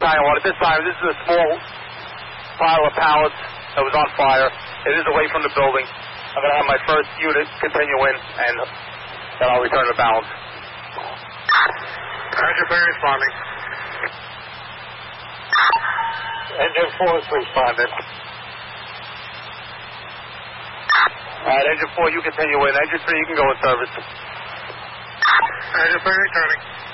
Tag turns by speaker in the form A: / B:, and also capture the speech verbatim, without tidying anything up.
A: Battalion one. At this time, this is a small pile of pallets that was on fire. It is away from the building. I'm going to have my first unit continue in, and then I'll return the balance.
B: Roger, Barry responding.
A: Engine four is responding. All right, engine four, you continue in. Engine three, you can go in service.
B: Roger, Barry returning.